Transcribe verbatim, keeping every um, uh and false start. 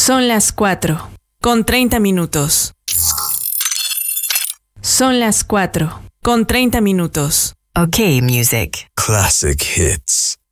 Son las cuatro, con treinta minutos. Son las cuatro, con treinta minutos. Okay, music. Classic hits.